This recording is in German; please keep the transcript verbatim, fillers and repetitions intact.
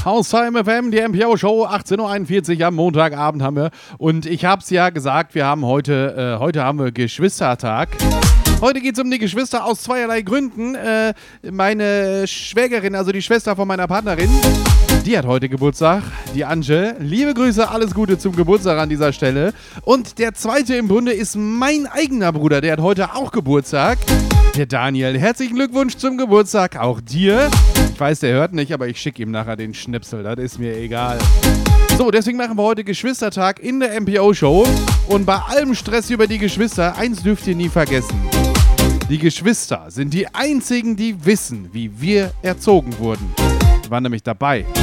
Haustime F M, die M P O-Show, achtzehn Uhr einundvierzig am Montagabend haben wir. Und ich hab's ja gesagt, wir haben heute, äh, heute haben wir Geschwistertag. Heute geht's um die Geschwister aus zweierlei Gründen. Äh, meine Schwägerin, also die Schwester von meiner Partnerin, die hat heute Geburtstag, die Anje. Liebe Grüße, alles Gute zum Geburtstag an dieser Stelle. Und der zweite im Bunde ist mein eigener Bruder, der hat heute auch Geburtstag. Der Daniel, herzlichen Glückwunsch zum Geburtstag, auch dir. Ich weiß, der hört nicht, aber ich schicke ihm nachher den Schnipsel, das ist mir egal. So, deswegen machen wir heute Geschwistertag in der M P O-Show. Und bei allem Stress über die Geschwister, eins dürft ihr nie vergessen. Die Geschwister sind die einzigen, die wissen, wie wir erzogen wurden. Die waren nämlich dabei.